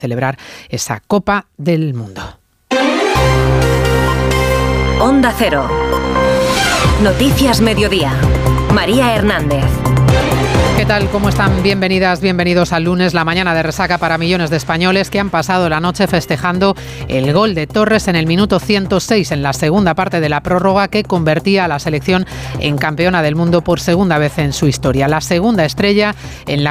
celebrar esa Copa del Mundo. Onda Cero. Noticias Mediodía. María Hernández. ¿Qué tal? ¿Cómo están? Bienvenidas, bienvenidos al lunes, la mañana de resaca para millones de españoles que han pasado la noche festejando el gol de Torres en el minuto 106 en la segunda parte de la prórroga que convertía a la selección en campeona del mundo por segunda vez en su historia. La segunda estrella en la